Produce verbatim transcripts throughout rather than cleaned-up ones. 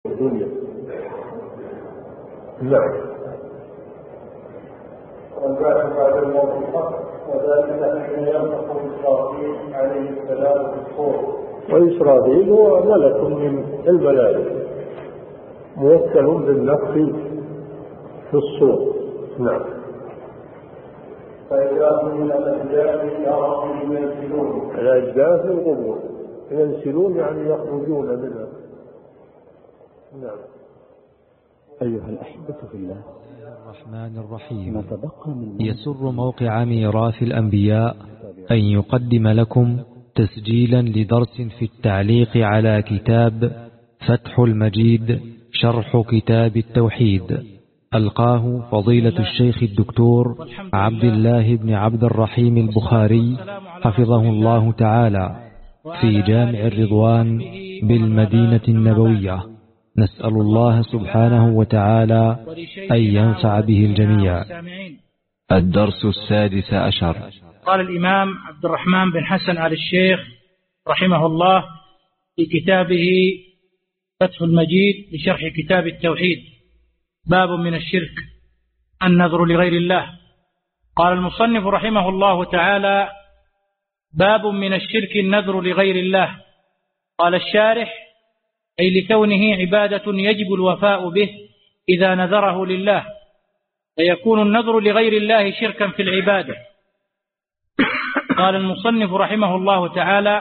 الدنيا. نعم. والبعث بعد الموت الحق، وذلك حين ينفخ إسرافيل عليه السلام في الصور. وإسرافيل هو ملك من الملائكة موكل بالنفخ في الصور. نعم. فإذا هم من الأجداث إلى ربهم ينسلون. الأجداث القبور ينسلون يعني يخرجون منها. نعم. أيها الأحبة في الله، الرحمن الرحيم. نتبقى من يسر موقع ميراث الأنبياء أن يقدم لكم تسجيلا لدرس في التعليق على كتاب فتح المجيد شرح كتاب التوحيد، ألقاه فضيلة الشيخ الدكتور عبد الله بن عبد الرحيم البخاري حفظه الله تعالى في جامع الرضوان بالمدينة النبوية. نسأل الله سبحانه وتعالى أن ينفع به الجميع. الدرس السادس عشر. قال الإمام عبد الرحمن بن حسن آل الشيخ رحمه الله في كتابه فتح المجيد لشرح كتاب التوحيد: باب من الشرك النذر لغير الله. قال المصنف رحمه الله تعالى: باب من الشرك النذر لغير الله. قال الشارح: أي لكونه عبادة يجب الوفاء به إذا نذره لله، فيكون النذر لغير الله شركا في العبادة. قال المصنف رحمه الله تعالى: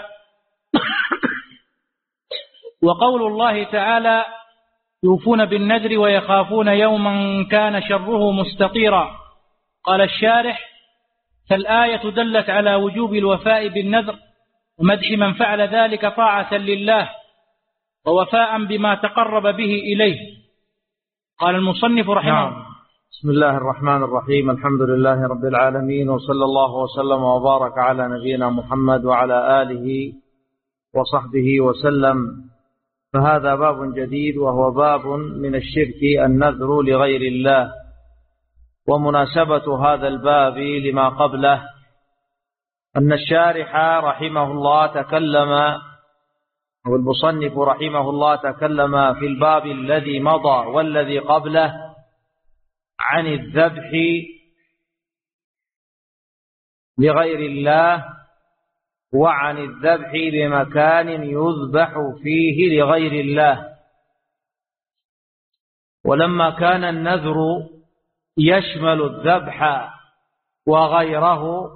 وقول الله تعالى: يوفون بالنذر ويخافون يوما كان شره مستطيرا. قال الشارح: فالآية دلت على وجوب الوفاء بالنذر ومدح من فعل ذلك طاعة لله ووفاء بما تقرب به إليه. قال المصنف رحمه الله: نعم. بسم الله الرحمن الرحيم. الحمد لله رب العالمين، وصلى الله وسلم وبارك على نبينا محمد وعلى آله وصحبه وسلم. فهذا باب جديد، وهو باب من الشرك النذر لغير الله. ومناسبة هذا الباب لما قبله أن الشارح رحمه الله تكلم، أو المصنف رحمه الله تكلم في الباب الذي مضى والذي قبله عن الذبح لغير الله، وعن الذبح بمكان يذبح فيه لغير الله. ولما كان النذر يشمل الذبح وغيره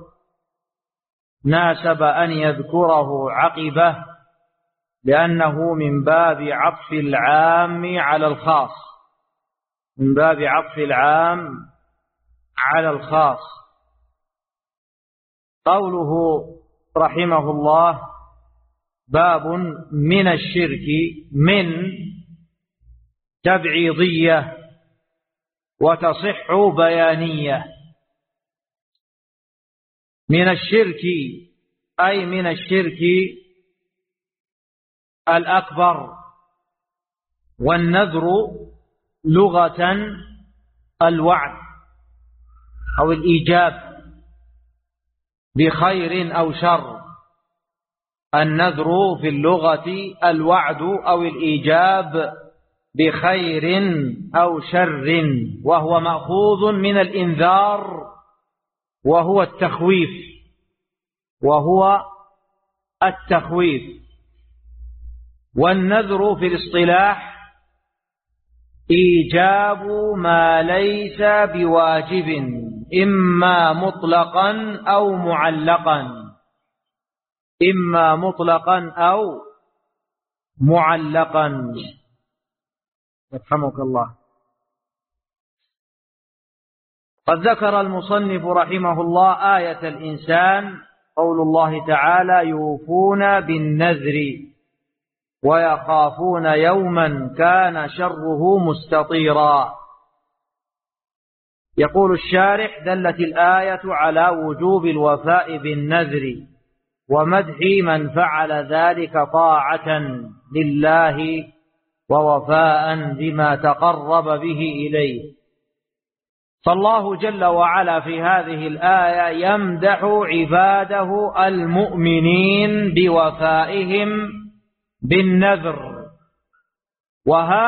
ناسب أن يذكره عقبه، لأنه من باب عطف العام على الخاص، من باب عطف العام على الخاص. قوله رحمه الله: باب من الشرك، من تبعيضية وتصح بيانية. من الشرك أي من الشرك الأكبر. والنذر لغة الوعد أو الإيجاب بخير أو شر. النذر في اللغة الوعد أو الإيجاب بخير أو شر، وهو مأخوذ من الإنذار، وهو التخويف وهو التخويف. والنذر في الاصطلاح إيجاب ما ليس بواجب، إما مطلقا أو معلقا، إما مطلقا أو معلقا. يرحمك الله. قد ذكر المصنف رحمه الله آية الإنسان، قول الله تعالى: يوفون بالنذر ويخافون يوما كان شره مستطيرا. يقول الشارح: دلت الآية على وجوب الوفاء بالنذر ومدح من فعل ذلك طاعة لله ووفاء بما تقرب به إليه. فالله جل وعلا في هذه الآية يمدح عباده المؤمنين بوفائهم بالنذر، وهذا